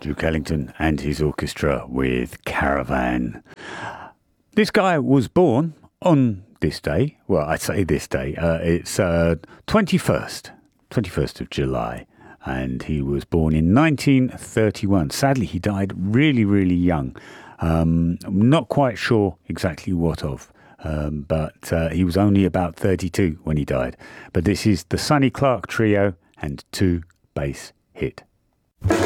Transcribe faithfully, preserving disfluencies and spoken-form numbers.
Duke Ellington and his orchestra with Caravan. This guy was born on this day. Well, I say this day. Uh, it's uh, twenty-first, twenty-first of July. And he was born in nineteen thirty-one. Sadly, he died really, really young. Um, I'm not quite sure exactly what of. Um, but uh, he was only about thirty-two when he died. But this is the Sonny Clark Trio and Two Bass Hit.